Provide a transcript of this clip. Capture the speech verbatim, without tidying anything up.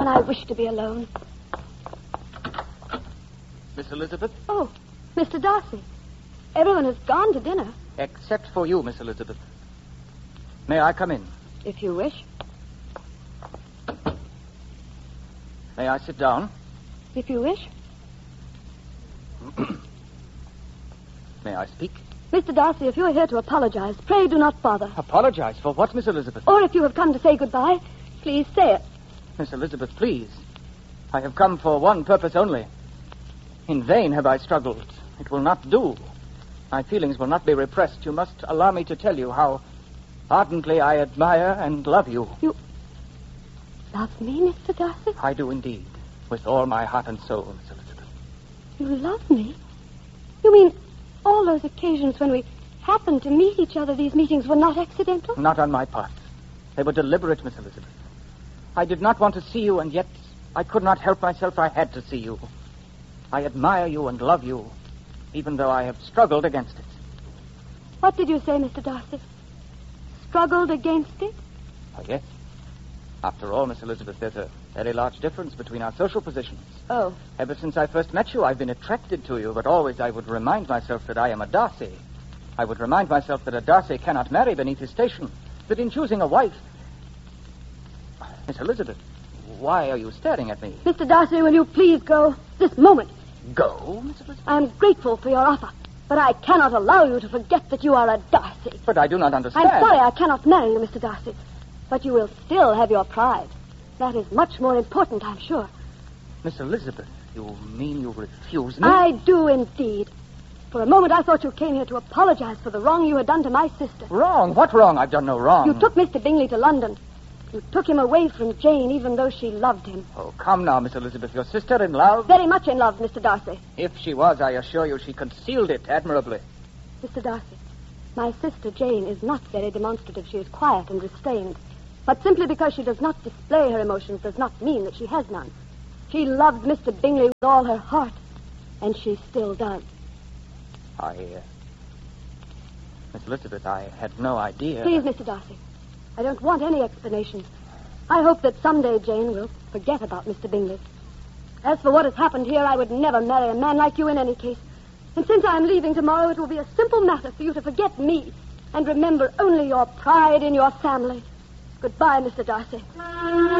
when I wish to be alone. Miss Elizabeth? Oh, Mister Darcy. Everyone has gone to dinner. Except for you, Miss Elizabeth. May I come in? If you wish. May I sit down? If you wish. May I speak? Mister Darcy, if you are here to apologize, pray do not bother. Apologize for what, Miss Elizabeth? Or if you have come to say goodbye, please say it. Miss Elizabeth, please. I have come for one purpose only. In vain have I struggled. It will not do. My feelings will not be repressed. You must allow me to tell you how ardently I admire and love you. You love me, Mister Darcy? I do indeed. With all my heart and soul, Miss Elizabeth. You love me? You mean all those occasions when we happened to meet each other, these meetings were not accidental? Not on my part. They were deliberate, Miss Elizabeth. I did not want to see you, and yet I could not help myself. I had to see you. I admire you and love you, even though I have struggled against it. What did you say, Mister Darcy? Struggled against it? Oh, yes. After all, Miss Elizabeth, there's a very large difference between our social positions. Oh. Ever since I first met you, I've been attracted to you, but always I would remind myself that I am a Darcy. I would remind myself that a Darcy cannot marry beneath his station, that in choosing a wife... Miss Elizabeth, why are you staring at me? Mister Darcy, will you please go this moment? Go, Miss Elizabeth? I'm grateful for your offer, but I cannot allow you to forget that you are a Darcy. But I do not understand. I'm sorry I cannot marry you, Mister Darcy, but you will still have your pride. That is much more important, I'm sure. Miss Elizabeth, you mean you refuse me? I do indeed. For a moment I thought you came here to apologize for the wrong you had done to my sister. Wrong? What wrong? I've done no wrong. You took Mister Bingley to London. You took him away from Jane, even though she loved him. Oh, come now, Miss Elizabeth. Your sister in love? Very much in love, Mister Darcy. If she was, I assure you she concealed it admirably. Mister Darcy, my sister Jane is not very demonstrative. She is quiet and restrained. But simply because she does not display her emotions does not mean that she has none. She loved Mister Bingley with all her heart, and she still does. I, uh... Miss Elizabeth, I had no idea... Please, Mister Darcy, I don't want any explanations. I hope that someday Jane will forget about Mister Bingley. As for what has happened here, I would never marry a man like you in any case. And since I am leaving tomorrow, it will be a simple matter for you to forget me and remember only your pride in your family. Goodbye, Mister Darcy.